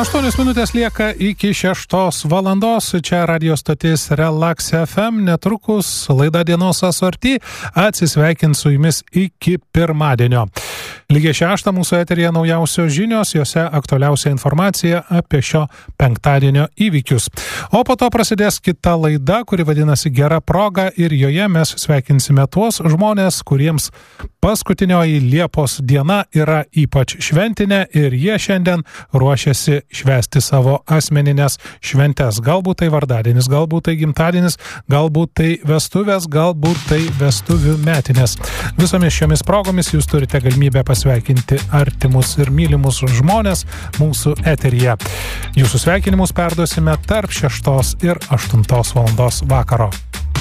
8 minutės lieka iki 6 valandos. Čia radio stotis Relax FM. Netrukus laida Dienos asorti atsisveikins su jumis iki pirmadienio. Lygiai 6 mūsų eteryje naujausios žinios, jose aktualiausia informacija apie šio penktadienio įvykius. O po to prasidės kita laida, kuri vadinasi Gera proga, ir joje mes sveikinsime tuos žmonės, kuriems paskutinioji Liepos diena yra ypač šventinė ir jie šiandien ruošiasi švęsti savo asmeninės šventes. Galbūt tai vardadienis, galbūt tai gimtadienis, galbūt tai vestuvės, galbūt tai vestuvių metinės. Visomis šiomis progomis jūs turite galimybę pasveikinti artimus ir mylimus žmonės mūsų eteryje. Jūsų sveikinimus perduosime tarp 6 ir 8 valandos vakaro.